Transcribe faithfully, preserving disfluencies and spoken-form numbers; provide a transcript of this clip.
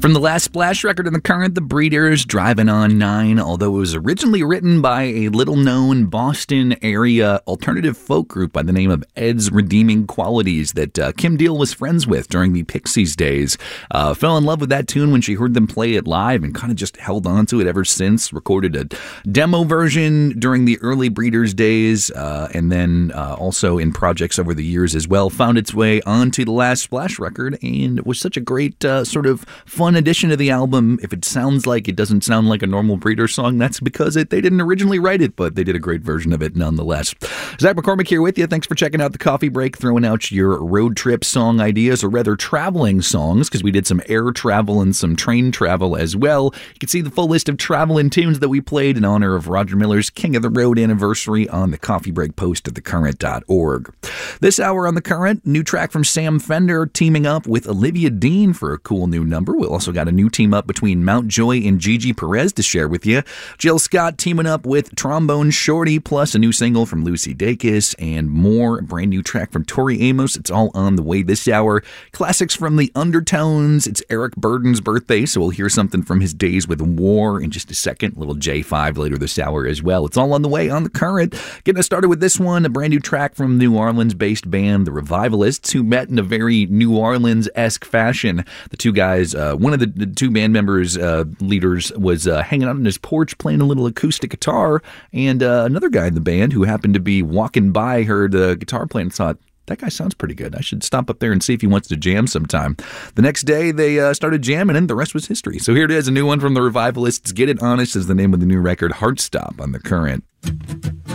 From the last Splash record in the current, The Breeders, Driving on nine, although it was originally written by a little-known Boston area alternative folk group by the name of Ed's Redeeming Qualities that uh, Kim Deal was friends with during the Pixies days. Uh, fell in love with that tune when she heard them play it live and kind of just held on to it ever since. Recorded a demo version during the early Breeders days, uh, and then uh, also in projects over the years as well. Found its way onto the last Splash record, and it was such a great uh, sort of fun addition to the album. If it sounds like it doesn't sound like a normal Breeders song, that's because it, they didn't originally write it, but they did a great version of it nonetheless. Zach McCormick here with you. Thanks for checking out the Coffee Break, throwing out your road trip song ideas, or rather traveling songs, because we did some air travel and some train travel as well. You can see the full list of traveling tunes that we played in honor of Roger Miller's King of the Road anniversary on the Coffee Break post at the current dot org. This hour on The Current, new track from Sam Fender teaming up with Olivia Dean for a cool new number. We'll also got a new team up between Mountjoy and Gigi Perez to share with you. Jill Scott teaming up with Trombone Shorty, plus a new single from Lucy Dacus and more. A brand new track from Tori Amos. It's all on the way this hour. Classics from the Undertones. It's Eric Burden's birthday, so we'll hear something from his days with War in just a second. A little J five later this hour as well. It's all on the way on The Current. Getting us started with this one, a brand new track from New Orleans-based band The Revivalists, who met in a very New Orleans-esque fashion. The two guys, uh, one of the, the two band members, uh, leaders, was uh, hanging out on his porch playing a little acoustic guitar, and uh, another guy in the band who happened to be walking by heard the guitar playing and thought, that guy sounds pretty good. I should stop up there and see if he wants to jam sometime. The next day, they uh, started jamming, and the rest was history. So here it is, a new one from The Revivalists. Get It Honest is the name of the new record, Heartstop, on The Current.